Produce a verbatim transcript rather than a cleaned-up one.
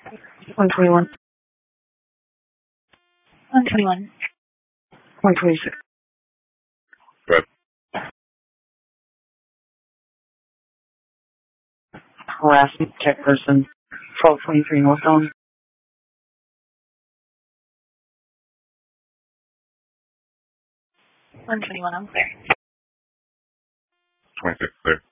one twenty-one. one twenty-one. one twenty-six. Good. Harassment tech person. twelve twenty-three North Elm. one twenty-one, I'm clear. twenty-six, clear.